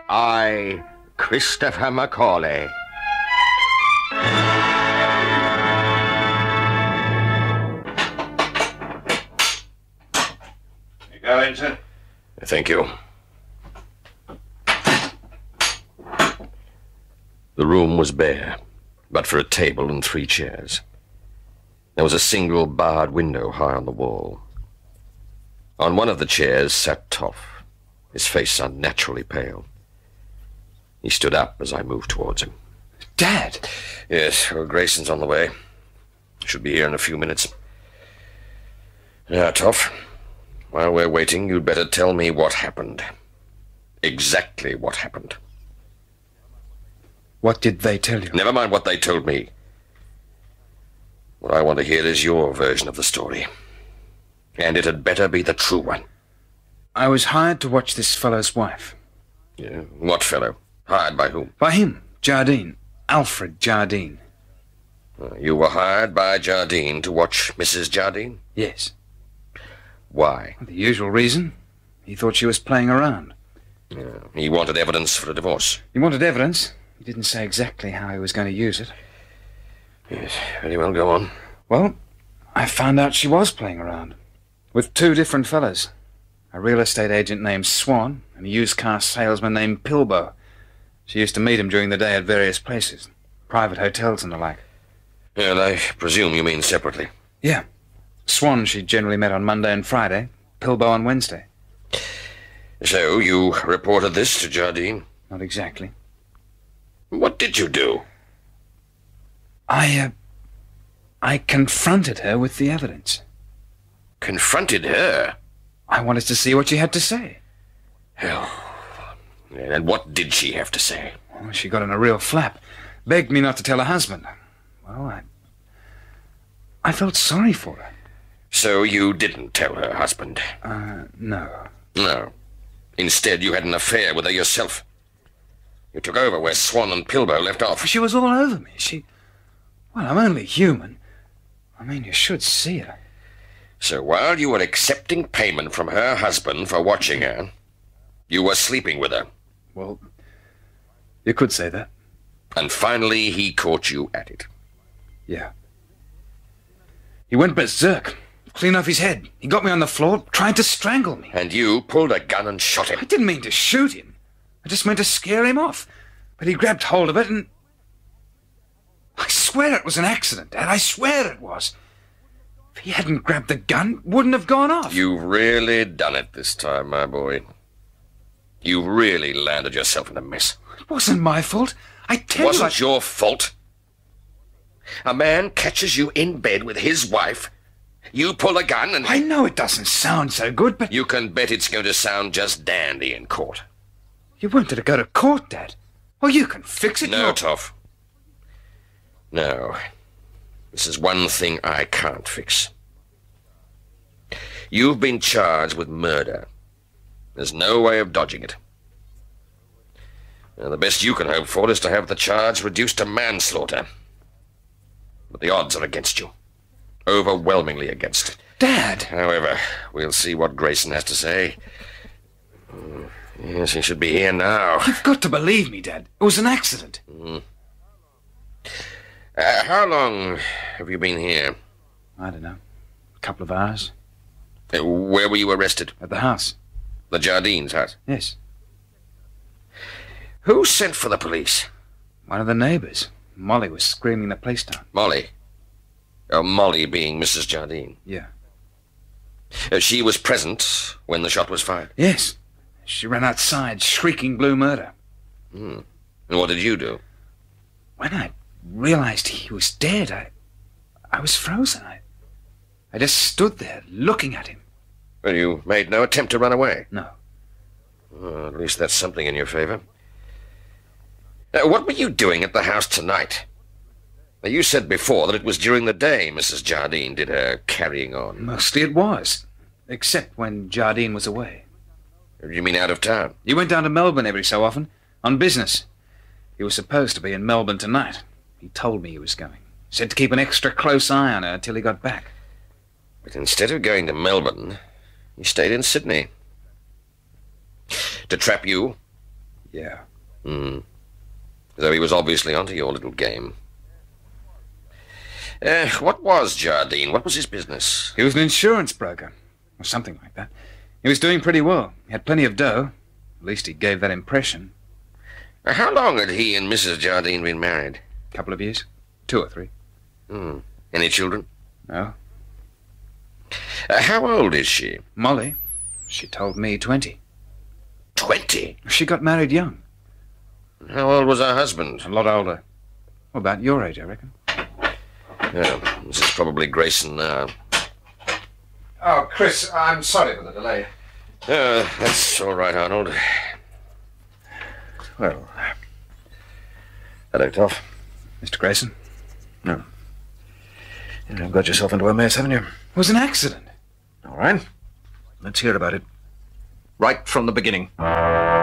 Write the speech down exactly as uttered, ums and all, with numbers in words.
I, Christopher Macaulay. You go in, sir. Thank you. The room was bare, but for a table and three chairs. There was a single barred window high on the wall. On one of the chairs sat Toff, his face unnaturally pale. He stood up as I moved towards him. Dad! Yes, well, Grayson's on the way. Should be here in a few minutes. Now, Toff, while we're waiting, you'd better tell me what happened. Exactly what happened. What did they tell you? Never mind what they told me. What I want to hear is your version of the story. And it had better be the true one. I was hired to watch this fellow's wife. Yeah, what fellow? Hired by whom? By him, Jardine. Alfred Jardine. Uh, you were hired by Jardine to watch Missus Jardine? Yes. Why? The usual reason. He thought she was playing around. Yeah, he wanted evidence for a divorce. He wanted evidence. He didn't say exactly how he was going to use it. Yes, very well, go on. Well, I found out she was playing around. With two different fellas. A real estate agent named Swan and a used car salesman named Pilbo. She used to meet him during the day at various places. Private hotels and the like. Well, I presume you mean separately. Yeah. Swan she generally met on Monday and Friday. Pilbo on Wednesday. So, you reported this to Jardine? Not exactly. What did you do? I, uh... I confronted her with the evidence. Confronted her? I wanted to see what she had to say. Hell. And what did she have to say? Well, she got in a real flap. Begged me not to tell her husband. Well, I... I felt sorry for her. So you didn't tell her husband? Uh, no. No. Instead, you had an affair with her yourself. You took over where Swan and Pilbo left off. She was all over me. She... Well, I'm only human. I mean, you should see her. So while you were accepting payment from her husband for watching her, you were sleeping with her. Well, you could say that. And finally, he caught you at it. Yeah. He went berserk. Clean off his head. He got me on the floor, tried to strangle me. And you pulled a gun and shot him. I didn't mean to shoot him. I just meant to scare him off. But he grabbed hold of it and... I swear it was an accident, Dad. I swear it was. If he hadn't grabbed the gun, it wouldn't have gone off. You've really done it this time, my boy. You really landed yourself in a mess. It wasn't my fault. I tell you... It wasn't you I... your fault. A man catches you in bed with his wife. You pull a gun and... I know it doesn't sound so good, but... You can bet it's going to sound just dandy in court. You wanted to go to court, Dad. Well, you can fix it. No, You're... Toff. No. This is one thing I can't fix. You've been charged with murder. There's no way of dodging it. Now, the best you can hope for is to have the charge reduced to manslaughter. But the odds are against you. Overwhelmingly against it. Dad! However, we'll see what Grayson has to say. Uh, yes, he should be here now. You've got to believe me, Dad. It was an accident. Mm. Uh, how long have you been here? I don't know. A couple of hours. Uh, where were you arrested? At the house. The Jardines' house? Yes. Who sent for the police? One of the neighbors. Molly was screaming the place down. Molly? Uh, Molly being Missus Jardine? Yeah. Uh, she was present when the shot was fired? Yes. She ran outside, shrieking blue murder. Hmm. And what did you do? When I realized he was dead, I... I was frozen. I... I just stood there, looking at him. Well, you made no attempt to run away? No. Well, at least that's something in your favor. Uh, what were you doing at the house tonight? Now, you said before that it was during the day Missus Jardine did her carrying on. Mostly it was, except when Jardine was away. You mean out of town? He went down to Melbourne every so often, on business. He was supposed to be in Melbourne tonight. He told me he was going. Said to keep an extra close eye on her till he got back. But instead of going to Melbourne, he stayed in Sydney. To trap you, Yeah. Hmm. Though he was obviously onto your little game. Uh, what was Jardine? What was his business? He was an insurance broker, or something like that. He was doing pretty well. He had plenty of dough. At least he gave that impression. Uh, how long had he and Missus Jardine been married? A couple of years. Two or three. Hmm. Any children? No. Uh, how old is she? Molly. She told me twenty. Twenty? She got married young. How old was her husband? A lot older. Well, about your age, I reckon. Yeah, this is probably Grayson now. Oh, Chris, I'm sorry for the delay. Uh, that's all right, Arnold. Well, Hello, Toff. Mister Grayson? No. You've got yourself into a mess, haven't you? It was an accident. All right. Let's hear about it. Right from the beginning.